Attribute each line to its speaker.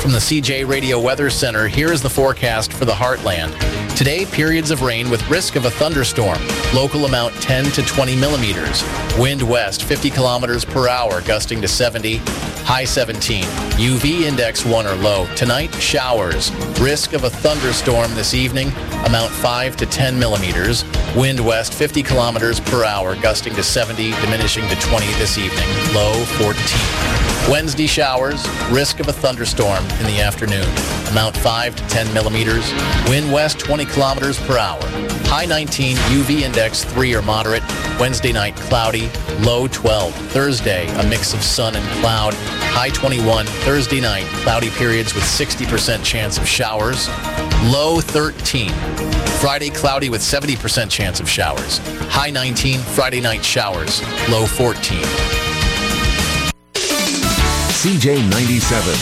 Speaker 1: From the CJ Radio Weather Center, here is the forecast for the Heartland. Today, periods of rain with risk of a thunderstorm. Local amount 10 to 20 millimeters. Wind west 50 kilometers per hour, gusting to 70. High 17. UV index 1 or low. Tonight, showers. Risk of a thunderstorm this evening. Amount 5 to 10 millimeters. Wind west 50 kilometers per hour, gusting to 70, diminishing to 20 this evening. Low 14. Wednesday showers. Risk of a thunderstorm in the afternoon. Amount 5 to 10 millimeters. Wind west 20 kilometers per hour. High 19, UV index 3 or moderate. Wednesday night, cloudy. Low 12. Thursday, a mix of sun and cloud. High 21. Thursday night, cloudy periods with 60% chance of showers. Low 13. Friday, cloudy with 70% chance of showers. High 19. Friday night, showers. Low 14.
Speaker 2: CJ 97.